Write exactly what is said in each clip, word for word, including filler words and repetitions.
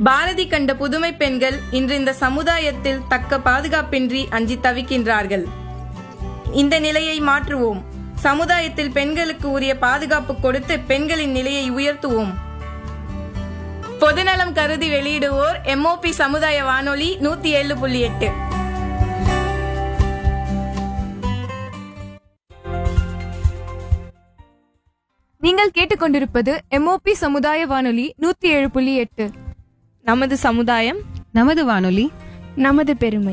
பாரதி கண்ட புதுமை பெண்கள் இன்று இந்த சமுதாயத்தில் தக்க பாதுகாப்பின்றி அஞ்சி தவிக்கின்றார்கள். இந்த நிலையை மாற்றுவோம். சமுதாயத்தில் பெண்களுக்கு உரிய பாதுகாப்பு கொடுத்து பெண்களின் நிலையை உயர்த்துவோம். பொதுநலம் கருதி வெளியிடுவோர் எம்ஓபி சமுதாய வானொலி நூத்தி ஏழு புள்ளி எட்டு. நீங்கள் கேட்டுக்கொண்டிருப்பது எம்ஓபி சமுதாய வானொலி நூத்தி ஏழு புள்ளி எட்டு. நமது சமுதாயம், நமது வானொலி, நமது பெருமை.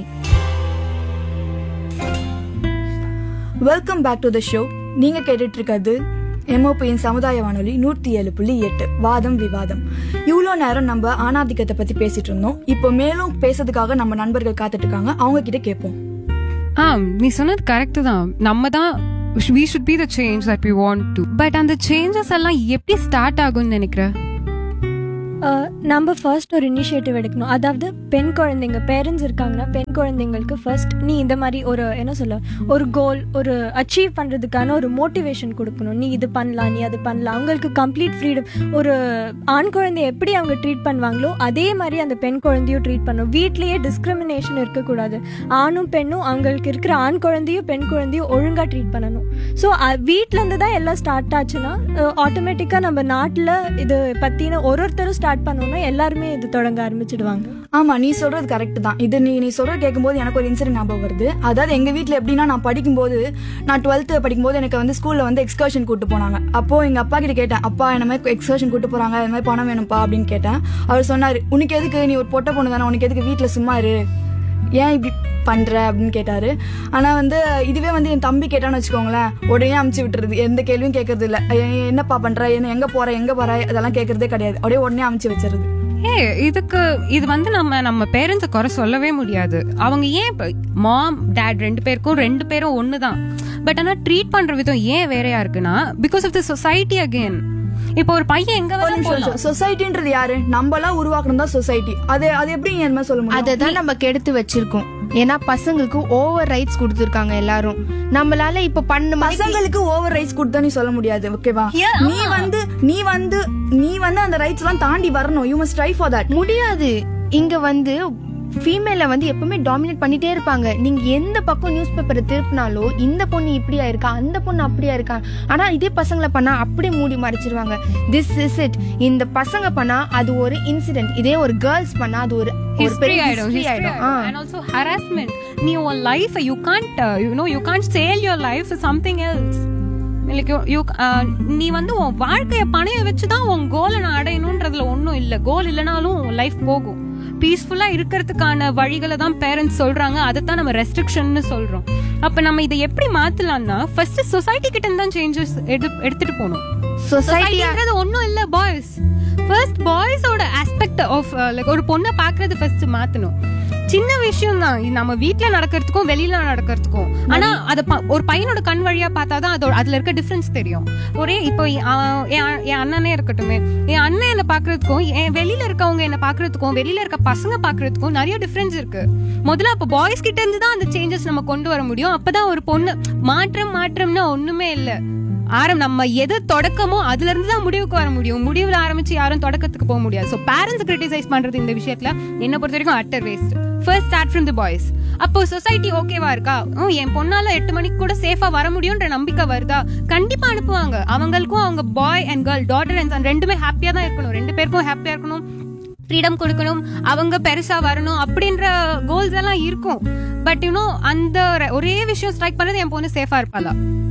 Welcome back to the show. நீங்க கேட்டுட்டு இருக்கிறது எம்ஓபியின் சமுதாய வானொலி நூற்றி ஏழு புள்ளி எட்டு வாதம் விவாதம். இவ்வளோ நேரம் நம்ம ஆணாதிக்கத்தை பத்தி பேசிட்டு இருந்தோம். இப்போ மேலும் பேசுறதுக்காக நம்ம நண்பர்கள் காத்துட்டு இருக்காங்க. அவங்க கிட்ட கேட்போம். ஆ நீ சொன்னது கரெக்ட் தான். நம்ம தான் we should be the change that we want to. But அந்த சேஞ்சஸ் எல்லாம் எப்படி ஸ்டார்ட் ஆகும்னு நினைக்கிற? நம்ம ஃபர்ஸ்ட் ஒரு இனிஷியேட்டிவ் எடுக்கணும். அதாவது பெண் குழந்தைங்க பேரண்ட்ஸ் இருக்காங்கன்னா பெண் குழந்தைங்களுக்கு ஃபர்ஸ்ட் நீ இந்த மாதிரி ஒரு என்ன சொல்ல ஒரு கோல் ஒரு அச்சீவ் பண்ணுறதுக்கான ஒரு மோட்டிவேஷன் கொடுக்கணும். நீ இது பண்ணலாம், நீ அது பண்ணலாம். அவங்களுக்கு கம்ப்ளீட் ஃப்ரீடம். ஒரு ஆண் குழந்தைய எப்படி அவங்க ட்ரீட் பண்ணுவாங்களோ அதே மாதிரி அந்த பெண் குழந்தையும் ட்ரீட் பண்ணணும். வீட்லேயே டிஸ்கிரிமினேஷன் இருக்கக்கூடாது. ஆணும் பெண்ணும் அவங்களுக்கு இருக்கிற ஆண் குழந்தையும் பெண் குழந்தையும் ஒழுங்காக ட்ரீட் பண்ணணும். ஸோ வீட்டிலேருந்து தான் எல்லாம் ஸ்டார்ட் ஆச்சுன்னா ஆட்டோமேட்டிக்காக நம்ம நாட்டில் இது பற்றின ஒரு ஒருத்தரும் ஸ்டார்ட் பண்ணோம்னா எல்லாருமே இது தொடங்க ஆரம்பிச்சிடுவாங்க. ஆமா, நீ சொல்றது கரெக்ட் தான். இது நீ நீ சொல்றது கேட்கும்போது எனக்கு ஒரு இன்சிடென்ட் ஞாபகம் வருது. அதாவது எங்க வீட்டுல எப்படின்னா, நான் படிக்கும்போது நான் டுவெல்த்து படிக்கும்போது எனக்கு வந்து ஸ்கூல்ல வந்து எக்ஸ்கர்ஷன் கூட்டு போனாங்க. அப்போ எங்க அப்பா கிட்ட கேட்டேன், அப்பா என்ன மாதிரி எக்ஸ்கர்ஷன் கூட்டு போறாங்க, இந்த மாதிரி பணம் வேணும்ப்பா அப்படின்னு கேட்டேன். அவர் சொன்னாரு, உனக்கு எதுக்கு, நீ ஒரு பொட்டை பொண்ணு தானே, உனக்கு எதுக்கு வீட்டுல சும்மா இரு, ஏன் இப்படி பண்ற அப்படின்னு கேட்டாரு. ஆனா வந்து இதுவே வந்து என் தம்பி கேட்டான்னு வச்சுக்கோங்களேன், உடனே அமுச்சு விட்டுறது, எந்த கேள்வியும் கேட்கறது இல்ல. என்னப்பா பண்ற, என்ன எங்க போற எங்க போற அதெல்லாம் கேட்கறதே கிடையாது. அப்படியே உடனே அமுச்சு வச்சிருது. ஏ இதுக்கு இது வந்து நம்ம நம்ம பேரண்ட்ஸை குறை சொல்லவே முடியாது. அவங்க ஏன் மாம் டேட் ரெண்டு பேருக்கும் ரெண்டு பேரும் ஒன்று தான். பட் ஆனால் ட்ரீட் பண்ற விதம் ஏன் வேறையா இருக்குன்னா because of the society. Again இப்போ ஒரு பையன் எங்க வேணாலும் சொசைட்டின்றது யாரு, நம்ம எல்லாம் உருவாக்கணும் தான் சொசைட்டி. அது அது எப்படி என்ன சொல்ல முடியும்? அததான் நம்ம கெடுத்து வச்சிருக்கோம். ஏன்னா பசங்களுக்கு ஓவர் ரைட்ஸ் கொடுத்துருக்காங்க எல்லாரும். நம்மளால இப்ப பண்ண பசங்களுக்கு ஓவர் ரைட்ஸ் கொடுத்தா நீ சொல்ல முடியாது. ஓகேவா? நீ வந்து நீ வந்து நீ வந்து அந்த ரைட்ஸ் எல்லாம் தாண்டி வரணும். You must try for that. முடியாது. இங்க வந்து ஃபீமேல வந்து எப்பவுமே டாமினேட் பண்ணிட்டே இருப்பாங்க. நீங்க எந்த பக்கம் நியூஸ் பேப்பரை திருப்பினாலும் இந்த பொண்ணு இப்படியா இருக்கா, அந்த பொண்ணு அப்படியா இருக்கா. ஆனா இதே பசங்களை பண்ணா அப்படியே மூடி மறைச்சிருவாங்க. This is it. இந்த பசங்க பண்ணா அது ஒரு இன்சிடென்ட், இதே ஒரு கேர்ள்ஸ் பண்ணா அது ஒரு history ஆயிடும். And also harassment. நீ உன் life you can't uh, you know you can't sell your life for something else. like you, you uh, நீ வந்து உன் வாழ்க்கைய பணைய வச்சு தான் உன் கோலை நான் அடையணும்ன்றதுல ஒன்றும் இல்லை. கோல் இல்லைனாலும் லைஃப் போகும். பீஸ்ஃபுல்லா இருக்கிறதுக்கான வழிகளை தான் பேரண்ட்ஸ் சொல்றாங்க. அதைத்தான் நம்ம ரெஸ்ட்ரிக்ஷன் சொல்றோம். அப்ப நம்ம இதை எப்படி மாத்தலாம்னா ஃபர்ஸ்ட் சொசைட்டி கிட்ட இருந்து தான் சேஞ்சஸ் எடுத்துட்டு போகணும். சொசைட்டின்றது ஒன்றும் இல்லை boys. First பாய்ஸோட aspect of like ஒரு பொண்ணை பாக்குறது ஃபர்ஸ்ட் மாத்தணும். சின்ன விஷயம் தான், நம்ம வீட்டுல நடக்கிறதுக்கும் வெளியில நடக்கிறதுக்கும். ஆனா அத ஒரு பையனோட கண் வழியா பார்த்தாதான் அதோட அதுல இருக்க டிஃபரன்ஸ் தெரியும். ஒரே இப்போ என் அண்ணனே இருக்கட்டுமே, என் அண்ணன் என்ன பாக்குறதுக்கும் என் வெளியில இருக்கவங்க என்ன பாக்குறதுக்கும் வெளியில இருக்க பசங்க பாக்குறதுக்கும் நிறைய டிஃபரன்ஸ் இருக்கு. முதல்ல அப்ப பாய்ஸ் கிட்ட இருந்து தான் அந்த சேஞ்சஸ் நம்ம கொண்டு வர முடியும். அப்பதான் ஒரு பொண்ணு மாற்றம் மாற்றம்னா ஒண்ணுமே இல்லை. ஆரம் நம்ம எது தொடக்கமோ அதுல இருந்து தான் முடிவுக்கு வர முடியும். முடிவுல ஆரம்பிச்சு யாரும் தொடக்கத்துக்கு போக முடியாது. சோ பேரண்ட்ஸ் கிரிட்டிசைஸ் பண்றது இந்த விஷயத்துல என்ன பொறுத்த வரைக்கும் utter waste. First start from the boys. அப்போ சொசைட்டி ஓகேவா இருக்கா, என் பொண்ணால எட்டு மணிக்கு கூட சேஃபா வர முடியும்ன்ற நம்பிக்கை வருதா, கண்டிப்பா அனுப்புவாங்க. அவங்களுக்கும் அவங்க பாய் and girl, daughter and son ரெண்டுமே ஹாப்பியா தான் இருக்கணும். ரெண்டு பேருக்கும் ஹாப்பியா இருக்கணும், ஃப்ரீடம் கொடுக்கணும், அவங்க பெருசா வரணும் அப்படின்ற கோல்ஸ் எல்லாம் இருக்கும். பட் யூனோ அந்த ஒரே விஷயம் ஸ்ட்ரைக் பண்ணது என் பொண்ணு சேஃபா இருப்பாளா,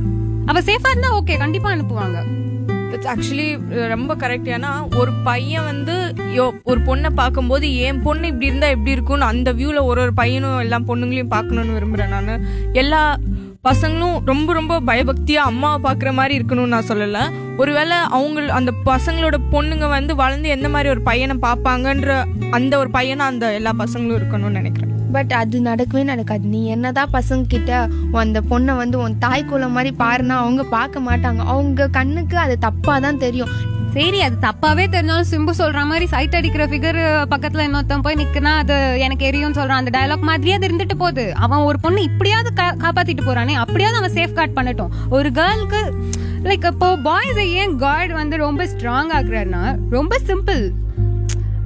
அவ சேஃபா இருந்தா ஓகே கண்டிப்பா அனுப்புவாங்க. இட்ஸ் ஆக்சுவலி ரொம்ப கரெக்ட். ஏன்னா ஒரு பையன் வந்து ஒரு பொண்ணை பார்க்கும்போது என் பொண்ணு இப்படி இருந்தா எப்படி இருக்கும்னு அந்த வியூல ஒரு ஒரு பையனும் எல்லா பொண்ணுங்களையும் பார்க்கணும்னு விரும்புறேன். நான் எல்லா பசங்களும் ரொம்ப ரொம்ப பயபக்தியா அம்மாவை பாக்குற மாதிரி இருக்கணும்னு நான் சொல்லல. ஒருவேளை அவங்க அந்த பசங்களோட பொண்ணுங்க வந்து வளர்ந்து எந்த மாதிரி ஒரு பையனை பார்ப்பாங்கன்ற அந்த ஒரு பையனா அந்த எல்லா பசங்களும் இருக்கணும்னு நினைக்கிறேன். பட் அது நடக்கவே நடக்காது. நீ என்னதான் பசங்க கிட்ட அந்த பொண்ணை வந்து உன் தாய் குலம் மாதிரி பாருன்னா அவங்க பார்க்க மாட்டாங்க. அவங்க கண்ணுக்கு அது தப்பா தான் தெரியும். சரி, அது தப்பாவே தெரிஞ்சாலும் சிம்பு சொல்ற மாதிரி சைட் அடிக்கிற ஃபிகர் பக்கத்துல இன்னொருத்தன் போய் நிக்கனா அது எனக்கு எரியும் சொல்றான். அந்த டயலாக் மாதிரியே அது இருந்துட்டு போகுது. அவன் ஒரு பொண்ணு இப்படியாவது காப்பாத்திட்டு போறானே, அப்படியாவது அவன் சேஃப் கார்ட் பண்ணட்டும். ஒரு கேர்ளுக்கு லைக் இப்போ பாய்ஸ் ஏன் காட் வந்து ரொம்ப ஸ்ட்ராங் ஆகுறாருன்னா ரொம்ப சிம்பிள். அவன்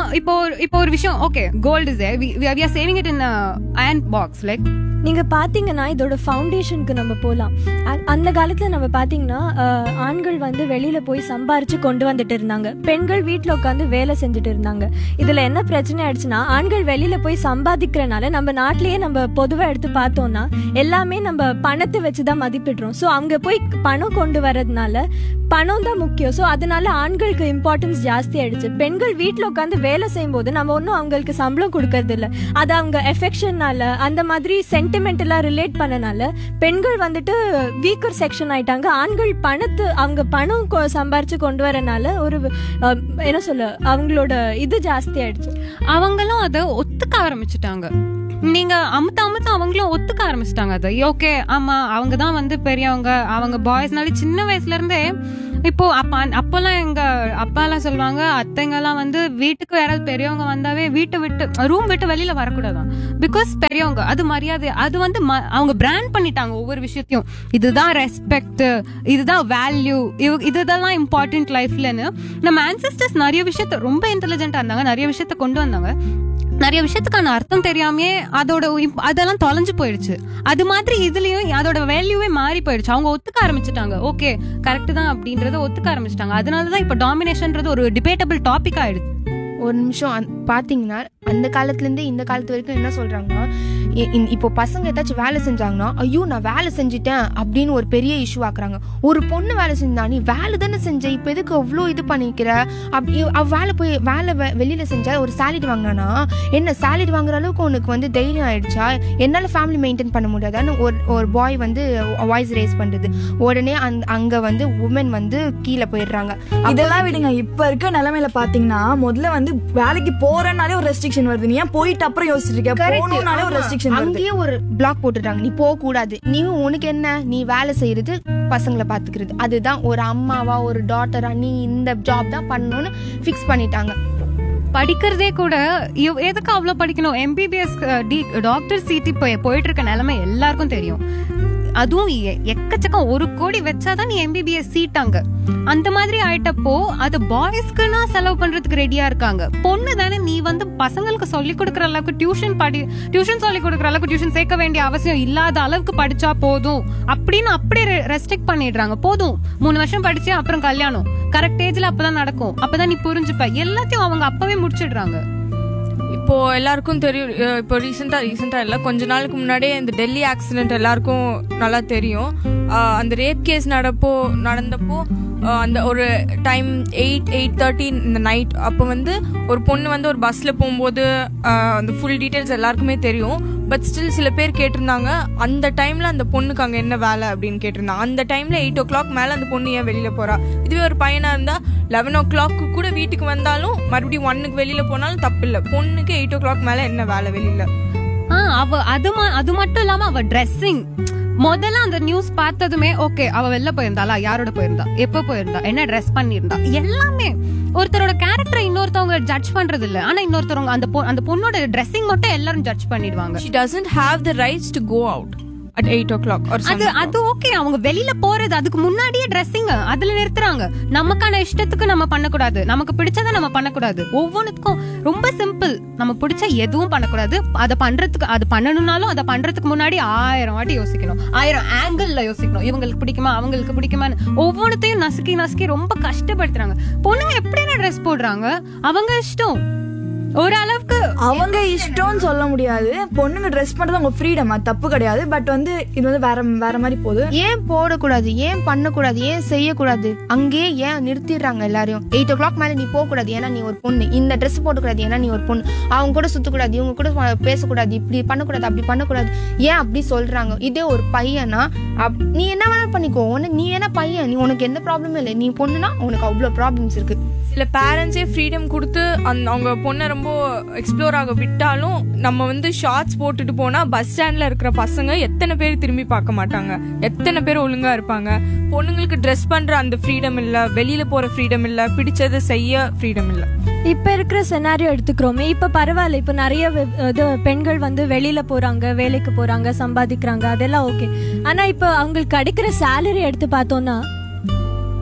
இப்போ இப்போ ஒரு விஷயம் okay gold is there we are saving it in a iron box like நீங்க பாத்தீங்கன்னா இதோட ஃபவுண்டேஷனுக்கு நம்ம போகலாம். அந்த காலத்துல நம்ம பாத்தீங்கன்னா ஆண்கள் வந்து வெளியில போய் சம்பாரிச்சு கொண்டு வந்துட்டு இருந்தாங்க, பெண்கள் வீட்டுல உட்காந்து வேலை செஞ்சுட்டு இருந்தாங்க. இதுல என்ன பிரச்சனை ஆயிடுச்சுன்னா ஆண்கள் வெளியில போய் சம்பாதிக்கிறனால நம்ம நாட்டிலேயே நம்ம பொதுவா எடுத்து பார்த்தோம்னா எல்லாமே நம்ம பணத்தை வச்சுதான் மதிப்பிடுறோம். ஸோ அவங்க போய் பணம் கொண்டு வர்றதுனால பணம் தான் முக்கியம். ஸோ அதனால ஆண்களுக்கு இம்பார்ட்டன்ஸ் ஜாஸ்தி ஆயிடுச்சு. பெண்கள் வீட்டுல உட்காந்து வேலை செய்யும் போது நம்ம ஒன்றும் அவங்களுக்கு சம்பளம் கொடுக்கறது இல்லை, அது அவங்க எஃபெக்ஷனால அந்த மாதிரி சென்டிமெண்டலா ரிலேட் பண்ணனால பெண்கள் வந்துட்டு வீக்கர் செக்ஷன் ஆயிட்டாங்க. ஆண்கள் பணத்து அவங்க பணம் சம்பாரிச்சு கொண்டு வரனால ஒரு என்ன சொல்ல அவங்களோட இது ஜாஸ்தி ஆயிடுச்சு. அவங்களும் அதை ஒத்துக்க ஆரம்பிச்சுட்டாங்க. நீங்க அமுத்த அமுத்த அவங்களும் ஒத்துக்க ஆரம்பிச்சிட்டாங்க அது. ஓகே ஆமா அவங்க தான் வந்து பெரியவங்க, அவங்க பாய்ஸ்னால சின்ன வயசுல இருந்தே இப்போ அப்பா அப்பெல்லாம் எங்க அப்பா எல்லாம் சொல்லுவாங்க, அத்தைங்கெல்லாம் வந்து வீட்டுக்கு யாராவது பெரியவங்க வந்தாவே வீட்டை விட்டு ரூம் விட்டு வெளியில வரக்கூடாதான், பிகாஸ் பெரியவங்க அது மரியாதை, அது வந்து அவங்க பிராண்ட் பண்ணிட்டாங்க ஒவ்வொரு விஷயத்தையும். இதுதான் ரெஸ்பெக்ட், இதுதான் வேல்யூ, இதுதான் இம்பார்ட்டன்ட் லைஃப்லன்னு. நம்ம ஆன்செஸ்டர்ஸ் நிறைய விஷயத்த ரொம்ப இன்டெலிஜென்டா இருந்தாங்க, நிறைய விஷயத்த கொண்டு வந்தாங்க. நிறைய விஷயத்துக்கான அர்த்தம் தெரியாமே அதோட அதெல்லாம் தொலைஞ்சு போயிடுச்சு. அது மாதிரி இதுலயும் அதோட வேல்யூவே மாறி போயிடுச்சு. அவங்க ஒத்துக்க ஆரம்பிச்சுட்டாங்க, ஓகே கரெக்ட் தான் அப்படின்றத ஒத்துக்க ஆரம்பிச்சிட்டாங்க. அதனாலதான் இப்ப டாமினேஷன்ன்றது ஒரு டிபேட்டபிள் டாபிக் ஆயிடுச்சு. ஒரு நிமிஷம் பாத்தீங்கன்னா அந்த காலத்துல இருந்து இந்த காலத்து வரைக்கும் என்ன சொல்றாங்கன்னா, இப்போ பசங்க ஏதாச்சும் வேலை செஞ்சாங்கன்னா ஐயோ நான் வேலை செஞ்சுட்டேன் அப்படின்னு ஒரு பெரிய இஷ்யூ ஆக்குறாங்க. ஒரு பொண்ணு வேலை செஞ்சா நீ வேலை தானே செஞ்ச, இப்ப எதுக்கு அவ்வளோ இது பண்ணிக்கிற, அப்படி அவ வேலை போய் வேலை வெளியில செஞ்சா ஒரு சேலரி வாங்கினா என்ன சேலரி வாங்குற அளவுக்கு உனக்கு வந்து தைரியம் ஆயிடுச்சா, என்னால ஃபேமிலி மெயின்டைன் பண்ண முடியாதான்னு ஒரு ஒரு பாய் வந்து வாய்ஸ் ரேஸ் பண்றது. உடனே அந்த அங்க வந்து உமன் வந்து கீழே போயிடுறாங்க. இதெல்லாம் விடுங்க, இப்ப இருக்க நிலைமையில பாத்தீங்கன்னா முதல்ல வந்து வேலைக்கு போறனாலே ஒரு ரெஸ்ட்ரிக்ஷன் வருது. நீ ஏன் போயிட்டு அப்புறம் யோசிச்சிட்டு இருக்க, போறனாலே ஒரு ரெஸ்ட்ரிக்ஷன், அங்கேயே ஒரு பிளாக் போட்டுட்டாங்க, நீ போக கூடாது, நீ உனக்கு என்ன, நீ வேலை செய்யறது பசங்களை பாத்துக்கிறது, அதுதான் ஒரு அம்மாவா ஒரு டாட்டரா நீ இந்த ஜாப் தான் பண்ணணும்னு பிக்ஸ் பண்ணிட்டாங்க. படிக்கிறதே கூட எதுக்கு அவ்வளவு படிக்கணும், எம்பிபிஎஸ் டாக்டர் சீட் இப்போ போயிட்டு இருக்க நிலைமை எல்லாருக்கும் தெரியும். அதுவும் எக்கச்சக்கம் ஒரு கோடி வச்சாதான் நீ எம்பிபிஎஸ் சீட் அங்க. அந்த மாதிரி ஆயிட்டப்போ அது பாய்ஸ்க்குன்னா செலவு பண்றதுக்கு ரெடியா இருக்காங்க. பொண்ணு தானே, நீ வந்து பசங்களுக்கு சொல்லி கொடுக்குற அளவுக்கு டியூஷன் படி டியூஷன் சொல்லி கொடுக்குற அளவுக்கு டியூஷன் சேர்க்க வேண்டிய அவசியம் இல்லாத அளவுக்கு படிச்சா போதும் அப்படின்னு அப்படியே ரெஸ்ட்ரிக்ட் பண்ணிடுறாங்க. போதும் மூணு வருஷம் படிச்சு அப்புறம் கல்யாணம் கரெக்ட் ஏஜ்ல அப்பதான் நடக்கும், அப்பதான் நீ புரிஞ்சுப்ப, எல்லாத்தையும் அவங்க அப்பவே முடிச்சிடுறாங்க. இப்போ எல்லாருக்கும் தெரியும், இப்போ ரீசெண்டா ரீசெண்டா இல்ல கொஞ்ச நாளுக்கு முன்னாடியே இந்த டெல்லி ஆக்சிடென்ட் எல்லாருக்கும் நல்லா தெரியும். அந்த ரேப் கேஸ் நடப்போ நடந்தப்போ அந்த ஒரு டைம் எயிட் எயிட் தேர்ட்டி இந்த நைட் அப்போ வந்து ஒரு பொண்ணு வந்து ஒரு பஸ்ல போகும்போது அந்த ஃபுல் டீட்டெயில்ஸ் எல்லாருக்குமே தெரியும். பட் ஸ்டில் சில பேர் கேட்டிருந்தாங்க அந்த டைம்ல அந்த பொண்ணுக்கு அங்க என்ன வேலை அப்படின்னு கேட்டிருந்தாங்க. அந்த டைம்ல எயிட் ஓ கிளாக் மேல அந்த பொண்ணு ஏன் வெளியில போறா, இதுவே ஒரு பையனா இருந்தா லெவன் ஓ கிளாக்கு கூட வீட்டுக்கு வந்தாலும் மறுபடியும் ஒன்னுக்கு வெளியில போனாலும் தப்பு இல்லை, பொண்ணுக்கு எயிட் ஓ கிளாக் மேல என்ன வேலை வெளியில. ஆஹ் அவ அது அது மட்டும் இல்லாம அவ ட்ரெஸ்ஸிங், முதல்ல அந்த நியூஸ் பார்த்ததுமே ஓகே அவ வெளில போயிருந்தாளா, யாரோட போயிருந்தா, எப்ப போயிருந்தா, என்ன ட்ரெஸ் பண்ணிருந்தா, எல்லாமே ஒருத்தரோட கேரக்டரை இன்னொருத்தவங்க ஜட்ஜ் பண்றது இல்ல. ஆனா இன்னொருத்தவங்க அந்த அந்த பொண்ணோட ட்ரெஸ்ஸிங் மட்டும் எல்லாரும் ஜட்ஜ் பண்ணிடுவாங்க. She doesn't have the rights to go out at eight o'clock or something. அது அது ஓகே, அவங்க வெளியில போறது அதுக்கு முன்னாடியே ட்ரெஸ்ஸிங் அதுல நிறுத்துறாங்க. நமக்கான இஷ்டத்துக்கு நம்ம பண்ணக்கூடாது, நமக்கு பிடிச்சதை நம்ம பண்ணக்கூடாது. ஒவ்வொன்றுக்கும் ரொம்ப சிம்பிள், நம்ம பிடிச்ச எதுவும் பண்ணக்கூடாது. அதை பண்றதுக்கு அது பண்ணணும்னாலும் அதை பண்றதுக்கு முன்னாடி ஆயிரம் வாட்டி யோசிக்கணும், ஆயிரம் ஆங்கிள் யோசிக்கணும். இவங்களுக்கு பிடிக்குமா அவங்களுக்கு பிடிக்குமா ஒவ்வொன்றுத்தையும் நசுக்கி நசுக்கி ரொம்ப கஷ்டப்படுத்துறாங்க. பொண்ணுங்க எப்படி ட்ரெஸ் போடுறாங்க அவங்க இஷ்டம், ஓரளவுக்கு அவங்க இஷ்டம்னு சொல்ல முடியாது. பொண்ணுங்க ட்ரெஸ் பண்றது அவங்க ஃப்ரீடம், அது தப்பு கிடையாது. பட் வந்து இது வந்து வேற வேற மாதிரி போகுது. ஏன் போடக்கூடாது, ஏன் பண்ணக்கூடாது, ஏன் செய்யக்கூடாது, அங்கேயே ஏன் நிறுத்திடுறாங்க எல்லாரையும். எயிட் ஓ கிளாக் மேல நீ போக கூடாது ஏன்னா நீ ஒரு பொண்ணு, இந்த ட்ரெஸ் போடக்கூடாது ஏன்னா நீ ஒரு பொண்ணு, அவங்க கூட சுத்தக்கூடாது, இவங்க கூட பேசக்கூடாது, இப்படி பண்ணக்கூடாது அப்படி பண்ணக்கூடாது, ஏன் அப்படி சொல்றாங்க. இதே ஒரு பையனா நீ என்ன வேணா பண்ணிக்கோ, நீ என்ன பையன், நீ உனக்கு எந்த ப்ராப்ளமும் இல்லை, நீ பொண்ணுனா உனக்கு அவ்வளவு ப்ராப்ளம்ஸ் இருக்கு. சில பேரண்ட்ஸே ஃப்ரீடம் கொடுத்து அந்த அவங்க பொண்ணை ரொம்ப எக்ஸ்ப்ளோர் ஆக விட்டாலும் நம்ம வந்து ஷார்ட்ஸ் போட்டுட்டு போனா பஸ் ஸ்டாண்ட்ல இருக்கிற பசங்க எத்தனை பேர் திரும்பி பார்க்க மாட்டாங்க, எத்தனை பேர் ஒழுங்கா இருப்பாங்க. பொண்ணுங்களுக்கு ட்ரெஸ் பண்ற அந்த ஃப்ரீடம் இல்ல, வெளியில போற ஃப்ரீடம் இல்ல, பிடிச்சதை செய்ய ஃப்ரீடம் இல்ல. இப்ப இருக்கிற செனாரியோ எடுத்துக்கிறோமே, இப்ப பரவாயில்ல, இப்ப நிறைய இது பெண்கள் வந்து வெளியில போறாங்க, வேலைக்கு போறாங்க, சம்பாதிக்கிறாங்க, அதெல்லாம் ஓகே. ஆனா இப்ப அவங்களுக்கு கிடைக்கிற சேலரி எடுத்து பார்த்தோம்னா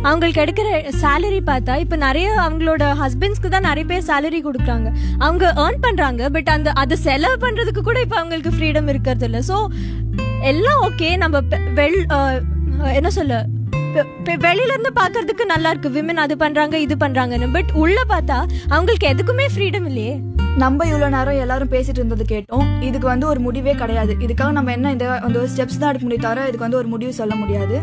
அவங்களுக்கு எடுக்கிற சேலரி பார்த்தா இப்போ நிறைய அவங்களோட ஹஸ்பண்ட்ஸ்க்கு தான் நிறைய பேர் சேலரி கொடுக்குறாங்க, அவங்க ஏர்ன் பண்றாங்க, பட் அந்த அதை செலவு பண்றதுக்கு கூட இப்போ அவங்களுக்கு ஃப்ரீடம் இருக்கிறது இல்லை. ஸோ எல்லாம் ஓகே, நம்ம பெ- வெள் அஹ், என்ன சொல்ல பெ- பெ- வெளியில இருந்து பாக்குறதுக்கு நல்லா இருக்கு, விமன் அது பண்றாங்க இது பண்றாங்கன்னு, பட் உள்ள பார்த்தா அவங்களுக்கு எதுக்குமே ஃப்ரீடம் இல்லையே. நம்ம இவ்வளோ நேரம் எல்லாரும் பேசிட்டு இருந்தது கேட்டோம். இதுக்கு வந்து ஒரு முடிவே கிடையாது. இதுக்காக நம்ம என்ன இந்த அந்த ஸ்டெப்ஸ் தான் எடுக்க முடியும் தவிர இதுக்கு வந்து ஒரு முடிவு சொல்ல முடியாது.